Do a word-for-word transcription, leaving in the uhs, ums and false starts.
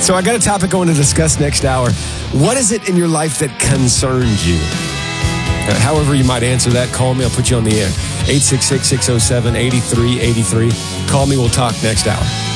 So I got a topic I want to discuss next hour. What is it in your life that concerns you? Uh, however you might answer that, call me. I'll put you on the air. eight six six, six oh seven, eight three eight three. Call me. We'll talk next hour.